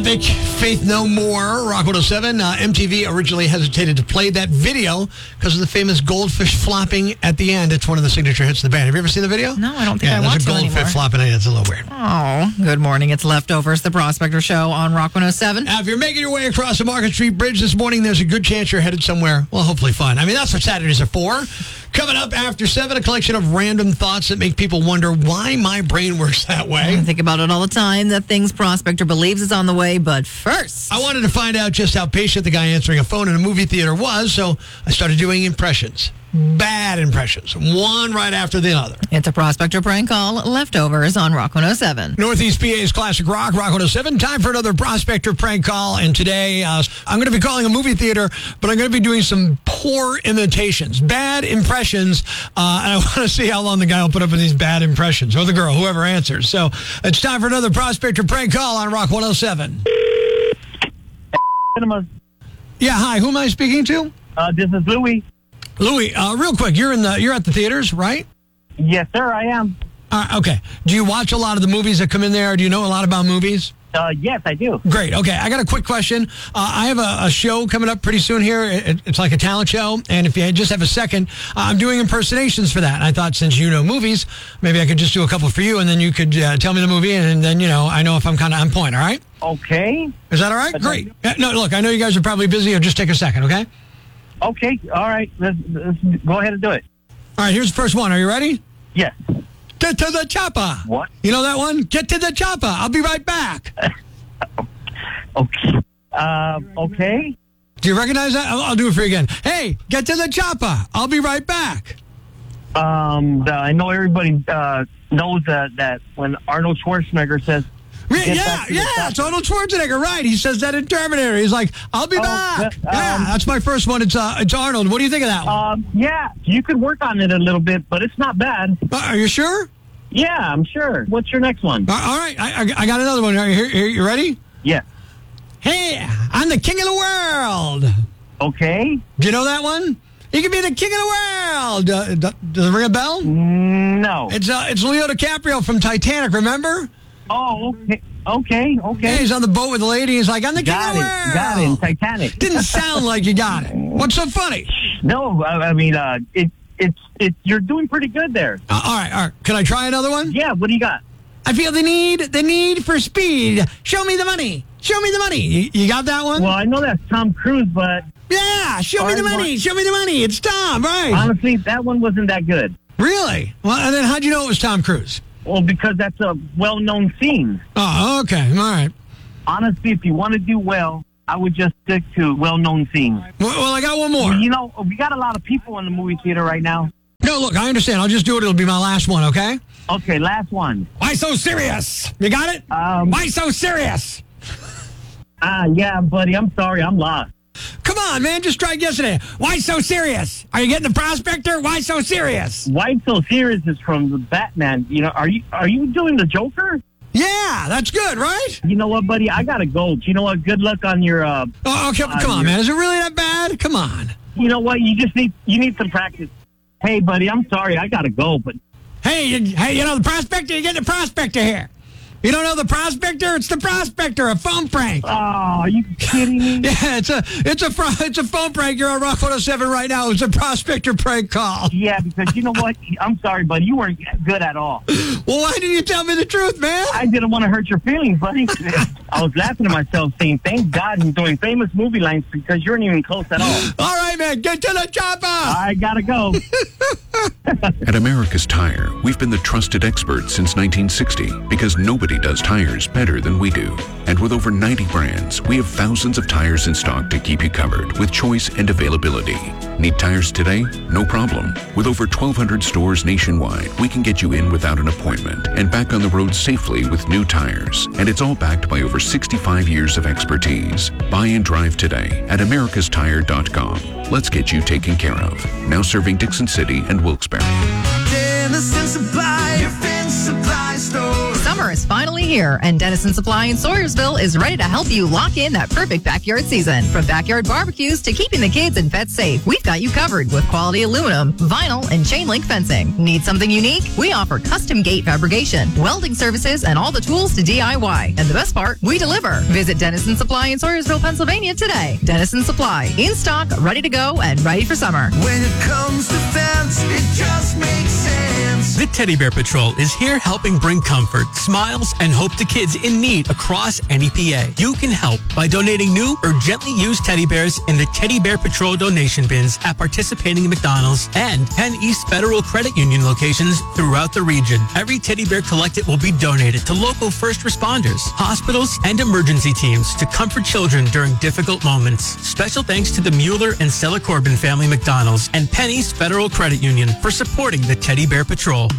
Epic, Faith No More, Rock 107. MTV originally hesitated to play that video because of the famous goldfish flopping at the end. It's one of the signature hits of the band. Have you ever seen the video? No, I don't think I watched it there's a anymore. goldfish flopping. It's a little weird. Oh, good morning. It's Leftovers, the Prospector Show on Rock 107. If you're making your way across the Market Street Bridge this morning, there's a good chance you're headed somewhere, well, hopefully fun. I mean, that's what Saturdays are for. Coming up after 7, a collection of random thoughts that make people wonder why my brain works that way. I think about it all the time, the things Prospector believes is on the way, but first, I wanted to find out just how patient the guy answering a phone in a movie theater was, so I started doing impressions. Bad impressions, one right after the other. it's a Prospector prank call, Leftovers on Rock 107. Northeast PA's Classic Rock, Rock 107. Time for another Prospector prank call. And today, I'm going to be calling a movie theater, but I'm going to be doing some poor imitations, bad impressions. And I want to see how long the guy will put up with these bad impressions, or the girl, whoever answers. So it's time for another Prospector prank call on Rock 107. Yeah, hi. Who am I speaking to? This is Louis. Louis, real quick, you're at the theaters, right? Yes, sir, I am. Okay. Do you watch a lot of the movies that come in there? Do you know a lot about movies? Yes, I do. Great. Okay. I got a quick question. I have a show coming up pretty soon here. It's like a talent show. And if you just have a second, I'm doing impersonations for that. And I thought since you know movies, maybe I could just do a couple for you and then you could tell me the movie and then, I know if I'm kind of on point. All right? Okay. Is that all right? Great. No, look, I know you guys are probably busy. Just take a second, okay? Okay. All right. Let's go ahead and do it. All right. Here's the first one. Are you ready? Yes. Get to the chopper. What? You know that one? Get to the chopper. I'll be right back. Okay. Okay. Do you recognize that? I'll do it for you again. Hey, get to the chopper. I'll be right back. I know everybody knows that when Arnold Schwarzenegger says, Yeah, it's Arnold Schwarzenegger, right? He says that in Terminator. He's like, I'll be back. That's my first one. It's Arnold. What do you think of that one? yeah, you could work on it a little bit, but it's not bad. Are you sure? Yeah, I'm sure. What's your next one? All right, I got another one. Here, you ready? Yeah. Hey, I'm the king of the world. Okay. Do you know that one? You can be the king of the world. Does it ring a bell? No. It's Leo DiCaprio from Titanic, remember? Oh, okay. Yeah, he's on the boat with the lady. He's like, I'm the king of the world. Got it. Titanic. Didn't sound like you got it. What's so funny? No, I mean, you're doing pretty good there. All right. Can I try another one? Yeah, what do you got? I feel the need for speed. Show me the money. Show me the money. You got that one? Well, I know that's Tom Cruise, but... Yeah, show me the money. Show me the money. It's Tom, right? Honestly, that one wasn't that good. Really? Well, and then how'd you know it was Tom Cruise? Well, because that's a well-known scene. Oh, okay. All right. Honestly, if you want to do well, I would just stick to well-known scenes. Well, I got one more. You know, we got a lot of people in the movie theater right now. No, look, I understand. I'll just do it. It'll be my last one, okay? Okay, last one. Why so serious? You got it? Why so serious? Yeah, buddy, I'm sorry. I'm lost. Come on, man. Just tried yesterday. Why so serious? Are you getting the Prospector? Why so serious? Why so serious is from the Batman. You know, are you doing the Joker? Yeah, that's good, right? You know what, buddy? I gotta go. You know what? Good luck on your. Come on, man. Is it really that bad? Come on. You know what? You need some practice. Hey, buddy, I'm sorry. I gotta go, but. Hey, you know the Prospector? You get the Prospector here. You don't know the Prospector? It's the Prospector, a phone prank. Oh, are you kidding me? Yeah, it's a phone prank. You're on Rock 107 right now. It's a Prospector prank call. Yeah, because you know what? I'm sorry, buddy. You weren't good at all. Well, why didn't you tell me the truth, man? I didn't want to hurt your feelings, buddy. I was laughing to myself saying, thank God he's doing famous movie lines because you weren't even close at all. All right, man. Get to the chopper. I gotta go. At America's Tire, we've been the trusted experts since 1960 because nobody does tires better than we do. And with over 90 brands, we have thousands of tires in stock to keep you covered with choice and availability. Need tires today? No problem. With over 1,200 stores nationwide, we can get you in without an appointment and back on the road safely with new tires. And it's all backed by over 65 years of expertise. Buy and drive today at americastire.com. Let's get you taken care of. Now serving Dixon City and Wilkes-Barre. Summer is is finally here, and Dennison Supply in Sawyerville is ready to help you lock in that perfect backyard season. From backyard barbecues to keeping the kids and pets safe, we've got you covered with quality aluminum, vinyl, and chain link fencing. Need something unique? We offer custom gate fabrication, welding services, and all the tools to DIY. And the best part, we deliver. Visit Dennison Supply in Sawyerville, Pennsylvania today. Dennison Supply, in stock, ready to go, and ready for summer. When it comes to fence, it just makes sense. The Teddy Bear Patrol is here helping bring comfort, smiles, and hope to kids in need across NEPA. You can help by donating new or gently used teddy bears in the Teddy Bear Patrol donation bins at participating McDonald's and Penn East Federal Credit Union locations throughout the region. Every teddy bear collected will be donated to local first responders, hospitals, and emergency teams to comfort children during difficult moments. Special thanks to the Mueller and Stella Corbin family McDonald's and Penn East Federal Credit Union for supporting the Teddy Bear Patrol.